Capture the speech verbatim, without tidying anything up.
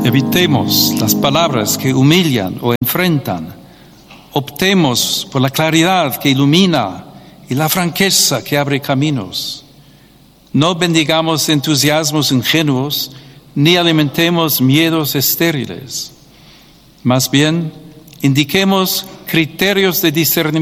Evitemos las palabras que humillan o enfrentan. Optemos por la claridad que ilumina y la franqueza que abre caminos. No bendigamos entusiasmos ingenuos ni alimentemos miedos estériles. Más bien, indiquemos criterios de discernimiento